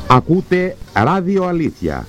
Ακούτε Ράδιο Αλήθεια.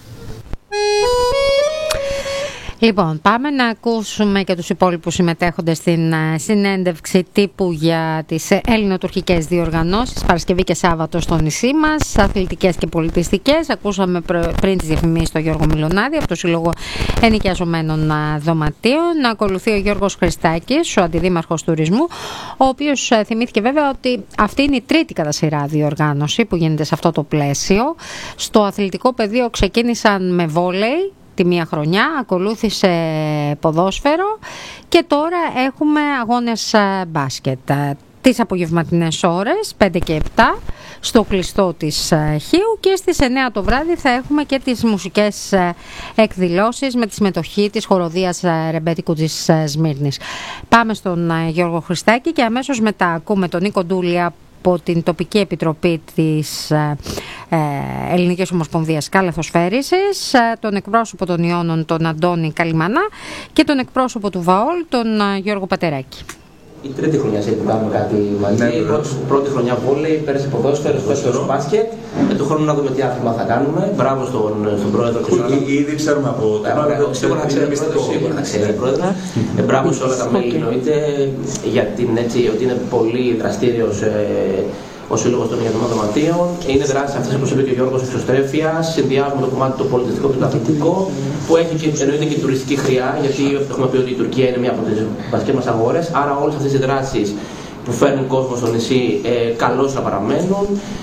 Λοιπόν, πάμε να ακούσουμε και τους υπόλοιπους συμμετέχοντες στην συνέντευξη τύπου για τις ελληνοτουρκικές διοργανώσεις Παρασκευή και Σάββατο στο νησί μας, αθλητικές και πολιτιστικές. Ακούσαμε πριν τις διαφημίσεις τον Γιώργο Μιλωνάδη από το Σύλλογο Ενοικιαζομένων Δωματίων. Να ακολουθεί ο Γιώργος Χριστάκης, ο αντιδήμαρχος τουρισμού, ο οποίος θυμήθηκε βέβαια ότι αυτή είναι η τρίτη κατά σειρά διοργάνωση που γίνεται σε αυτό το πλαίσιο. Στο αθλητικό πεδίο ξεκίνησαν με βόλεϊ τη μία χρονιά, ακολούθησε ποδόσφαιρο και τώρα έχουμε αγώνες μπάσκετ. Τις απογευματινές ώρες, 5 και 7, στο κλειστό της Χίου, και στις 9 το βράδυ θα έχουμε και τις μουσικές εκδηλώσεις με τη συμμετοχή της χοροδίας Ρεμπέτικου της Σμύρνης. Πάμε στον Γιώργο Χριστάκη και αμέσως μετά ακούμε τον Νίκο Ντούλη από την τοπική επιτροπή της Ελληνικής Ομοσπονδίας Καλαθοσφαίρισης, τον εκπρόσωπο των Ιώνων τον Αντώνη Καλιμανά και τον εκπρόσωπο του ΒΑΟΛ τον Γιώργο Πατεράκη. Η τρίτη χρονιά που κάνουμε κάτι μαζί. Πρώτη χρονιά βόλεϊ, πέρασε ποδόσφαιρο, πέρασε μπάσκετ. Του χρόνου να δούμε τι άθλημα θα κάνουμε. Μπράβο στον πρόεδρο και σε όλα. Ήδη ξέρουμε από τα πρόεδρο. Σίγουρα θα ξέρει η πρόεδρο. Μπράβο σε όλα τα μέλη, εννοείται, για ότι είναι πολύ δραστήριος ο Σύλλογος των Ενοικιαζομένων Δωματίων. Είναι δράσεις αυτές, όπως είπε και ο Γιώργος, εξωστρέφειας. Συνδυάζουμε το κομμάτι το πολιτιστικό και το αθλητικό, που έχει και εννοείται και τουριστική χρειά, γιατί έχουμε πει ότι η Τουρκία είναι μία από τις βασικές μας αγορές. Άρα, όλες αυτές οι δράσεις που φέρνουν κόσμο στο νησί καλώς να παραμένουν.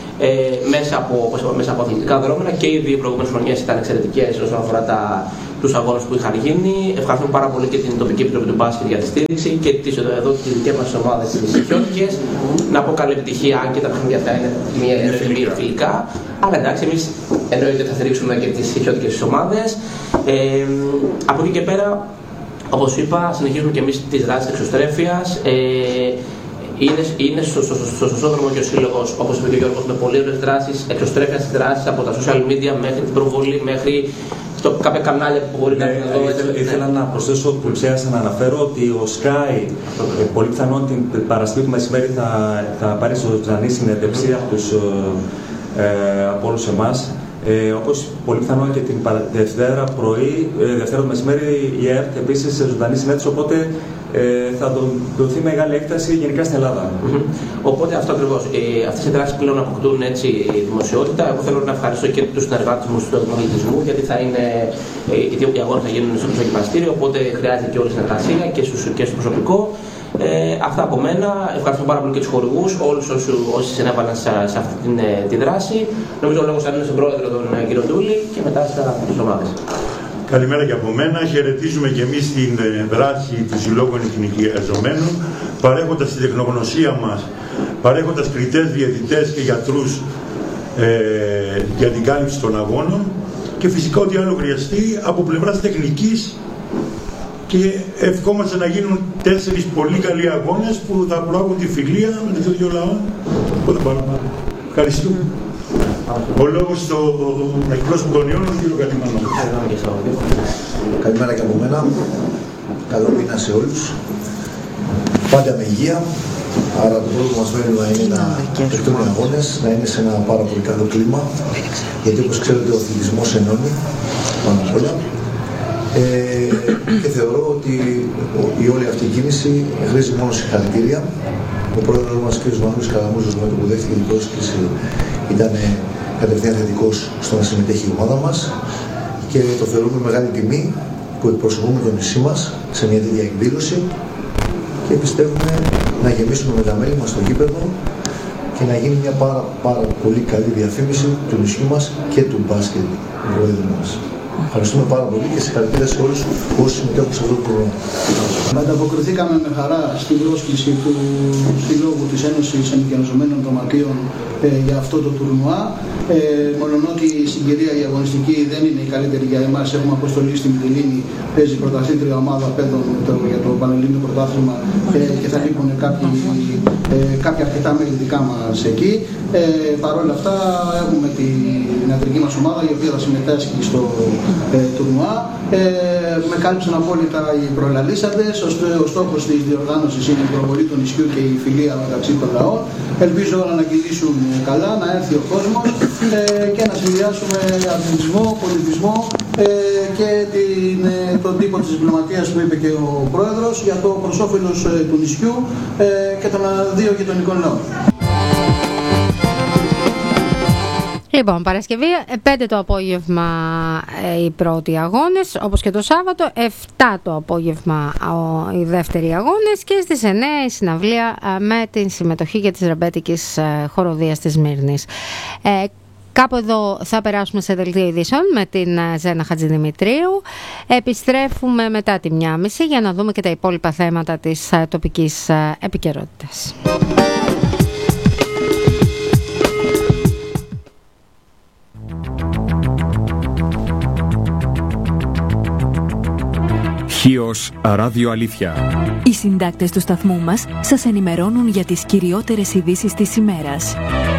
Μέσα από αθλητικά δρόμενα, και οι δύο προηγούμενες χρονιές ήταν εξαιρετικές όσον αφορά τους αγώνες που είχαν γίνει. Ευχαριστούμε πάρα πολύ και την τοπική επιτροπή του μπάσκετ για τη στήριξη και τις δικές μας ομάδες τις νησιώτικες. Να πω καλή επιτυχία, αν και τα παιχνίδια αυτά είναι μια φιλικά. Αλλά εντάξει, εμείς εννοείται θα στηρίξουμε και τις νησιώτικες ομάδες. Από εκεί και πέρα, όπως είπα, συνεχίζουμε και εμείς τις δράσεις εξωστρέφειας. Είναι στο σωστό δρόμο και ο Σύλλογος, όπως είπε και ο Γιώργος, με πολλές δράσεις, εξωστρέφειας δράσεις από τα social media μέχρι την προβολή, μέχρι κάποια κανάλια που μπορεί να δω. Ήθελα να προσθέσω που ξέχασα να αναφέρω ότι ο Sky πολύ πιθανόν την Παρασκευή του μεσημέρι θα πάρει ζωντανή συνέντευξη από όλους εμάς. Όπως πολύ πιθανόν και την Δευτέρα το μεσημέρι η ΕΡΤ επίσης σε ζωντανή συνέντευξη, οπότε θα δοθεί μεγάλη έκταση γενικά στην Ελλάδα. Οπότε αυτό ακριβώς. Αυτές οι δράσεις πλέον αποκτούν έτσι δημοσιότητα. Εγώ θέλω να ευχαριστώ και τους συνεργάτες μου του αθλητισμού, γιατί οι αγώνες θα γίνουν στο γυμναστήριο, οπότε χρειάζεται και όλη η συνεργασία και στο προσωπικό. Αυτά από μένα. Ευχαριστώ πάρα πολύ και τους χορηγούς, όλους όσοι συνέβαλαν σε αυτή τη δράση. Νομίζω ο λόγος θα είναι στον πρόεδρο τον κύριο Ντούλη και μετά στις ομάδες. Καλημέρα και από μένα. Χαιρετίζουμε και εμείς την δράση του Συλλόγου Ενοικιαζομένων, παρέχοντας τη τεχνογνωσία μας, παρέχοντας κριτές, διαιτητές και γιατρούς για την κάλυψη των αγώνων, και φυσικά ό,τι άλλο χρειαστεί από πλευράς τεχνικής, και ευχόμαστε να γίνουν 4 πολύ καλοί αγώνες που θα προάγουν τη φιλία μεταξύ των δύο λαών. Ευχαριστούμε. Ο λόγος στον εκπρόσωπο των Ιώνων, κύριο Καλιμανά. Καλημέρα και από μένα. Καλό μήνα σε όλους. Πάντα με υγεία. Άρα το πρώτο μας μέλλον είναι να παιχτούν οι αγώνες, να είναι σε ένα πάρα πολύ καλό κλίμα. Γιατί όπως ξέρετε ο αθλητισμός ενώνει πάνω απ' όλα. Και θεωρώ ότι η όλη αυτή η κίνηση χρήζει μόνο συγχαρητήρια. Ο πρόεδρος μας, κ. Μανούλης Καραμούζος, με το που δέχτηκε την πρόσκληση, ήταν κατευθείαν θετικός στο να συμμετέχει η ομάδα μας, και το θεωρούμε μεγάλη τιμή που εκπροσωπούμε το νησί μας σε μια τέτοια εκδήλωση, και πιστεύουμε να γεμίσουμε με τα μέλη μας στο γήπεδο και να γίνει μια πάρα πολύ καλή διαφήμιση του νησιού μας και του μπάσκετ του πρόεδρου μας. Ευχαριστούμε πάρα πολύ και συγχαρητήρια σε όλους όσοι συμμετέχουν σε αυτό το πρόγραμμα. Ανταποκριθήκαμε με χαρά στην πρόσκληση του Συλλόγου της Ένωσης Ενοικιαζομένων Δωματίων για αυτό το τουρνουά. Μολονότι η συγκυρία η αγωνιστική δεν είναι η καλύτερη για εμάς, έχουμε αποστολή στη Μυτιλήνη, παίζει πρωταθλήτρια ομάδα παιδών για το Πανελλήνιο Πρωτάθλημα και θα λείπουν κάποια αρκετά μέλη δικά μας εκεί. Παρ' όλα αυτά έχουμε την ιατρική μας ομάδα η οποία θα συμμετάσχει στο τουρνουά. Με κάλυψαν απόλυτα οι προελαλήσαντες. Ο στόχος της διοργάνωσης είναι η προβολή του νησιού και η φιλία μεταξύ των λαών. Ελπίζω όλα να κυλήσουν καλά, να έρθει ο κόσμος και να συνδυάσουμε αθλητισμό, πολιτισμό και τον τύπο της διπλωματίας που είπε και ο Πρόεδρος για το προς όφελος του νησιού και των δύο γειτονικών λαών. Λοιπόν, Παρασκευή, 5 το απόγευμα οι πρώτοι αγώνες, όπως και το Σάββατο, 7 το απόγευμα οι δεύτεροι αγώνες και στις 9 η συναυλία με την συμμετοχή και της ρεμπέτικης χοροδίας της Σμύρνης. Κάπου εδώ θα περάσουμε σε δελτίο ειδήσεων με την Ζένα Χατζηδημητρίου. Επιστρέφουμε μετά τη 1:30 για να δούμε και τα υπόλοιπα θέματα της τοπικής επικαιρότητας. Χίος Ράδιο Αλήθεια. Οι συντάκτες του σταθμού μας σας ενημερώνουν για τις κυριότερες ειδήσεις της ημέρας.